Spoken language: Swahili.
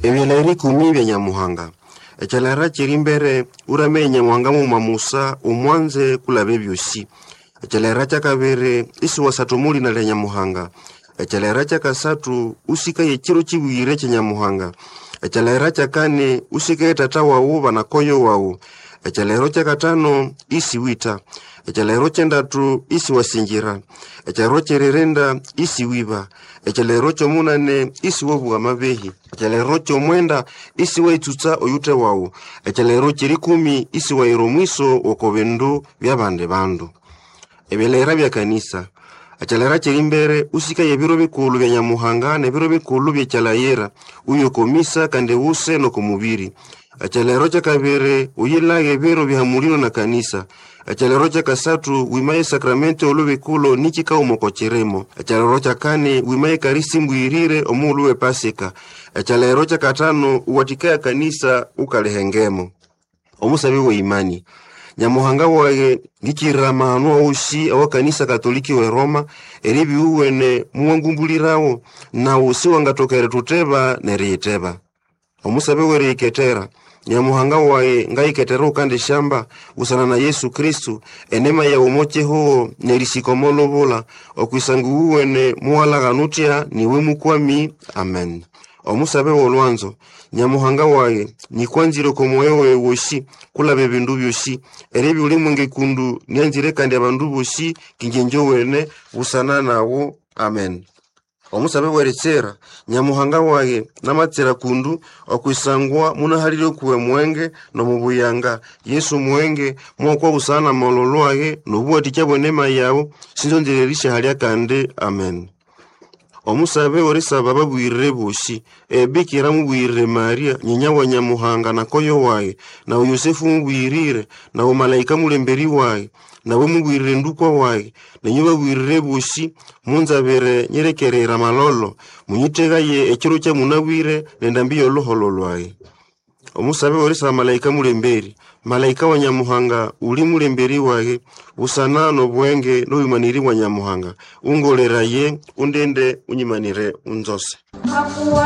Ebyelairi 10 bya Nyamuhanga. Ekyalera kirimbere urame Nyamuhanga mu mamusa umwanze kulabe byosi. Ekyalera kyakabere isi wasatumuli na Nyamuhanga. Ekyalera kyakasatu usika yekiro kibwire kya Nyamuhanga. Ekyalera kyakane usika tata wawu banakoyo wawu. Ekyalero kyakatano isi wita. Ekyalero kyendatu isi wasingira. Ekyalero kyererenda isi wiba. Ekyalero kyomunane isi wobu amabehi. Ekyalero kyomwenda isi waitutsa oyute wawu. Ekyalero kyeri 10 isi wairomwiso okobendo byabande bandu. Ebyalera bya kanisa. Ekyalera kyerimbere usika yebiro bikulu bya Nyamuhanga ne biro bikulu bya kyalayera uyo komisa kande use no kumubiri. Ekyalero kyakabere uyilage biro bihamuliro na kanisa. Ekyalero kyakasatu wimaye sakramento olubikulo nikika umokocheremo. Ekyalero kyakane wimaye karisi mbwirire omuluwe pasika. Ekyalero kyakatano uwatikaya kanisa ukalehengemo. Omusabi wa imani. Nyamuhanga wae ngikirama anuwa ushi awa kanisa katoliki we Roma eribi uwene muwangumbulirawo na usi wangatokere tuteba neriiteba. Omusabe were iketera. Nyamuhanga wae ngaiketera ukande shamba usana na Yesu Kristu enema ya umoche huo nerisikomolo bola okwisangu uwene muwala ganutia niwe mukwami. Amen. Omusabe wolwanzo. Nyamuhanga wae nikwanziro komoewe woshi kula bebindu byoshi erebi ulimwenge kundu nyanzire kandi abandu boshi kingenjo wene usana nawo. Amen. Omusabe weretsera. Nyamuhanga wae namatsera kundu okwisangwa munahalire kuwe mwenge no mubuyanga Yesu mwenge mwokwa usana mololo age nobuati kyabonema yawo sinzonjererisha halya kande. Amen. Omusabe orisaba babwirire boshi Bikira mubwirire Maria nyinya wa Nyamuhanga na koyo wae na Yosefu mubwirire na malaika mulemberi wae na mubwirire ndukwa wae na nyuba bwirire boshi munzabere nyerekerera malolo munyitega ye ekiro kya munabwire nendambiyo loholo wae. Omusabe orisaba malaika mulemberi. Malaika wa Nyamuhanga uli mulemberi wae usana no bwenge no imaniri wa Nyamuhanga ungolera ye undende unyimanire unzose.